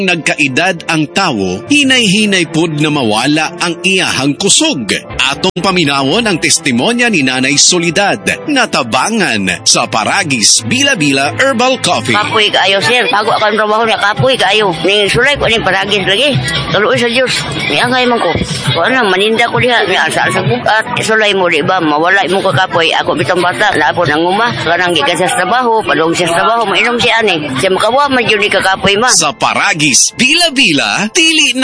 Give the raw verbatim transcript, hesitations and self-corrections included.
Nagkaedad ang tawo, hinay-hinay pod na mawala ang iyahang kusog. Atong paminawon ang testimonya ni Nanay Soledad, natabangan sa Paragis Bila-Bila Herbal Coffee. Kapoy kaayo, sir. Bago akong trabaho niya, kapoy kaayo. Ning sulay ko ning Paragis lagi. Tuloy sa Diyos. Niangay man ko. Kung ano, maninda ko diha. Niasa sa bukat. Sulay mo, di ba? Mawala mo ka kapoy. Ako bitong bata. Lapo ng uma. Kanang gikan sa trabaho. Padong siya sa trabaho. Mainom siya ani. Siya makawa, magyuni ka kapoy ma. Sa Paragis Bila-Bila, dili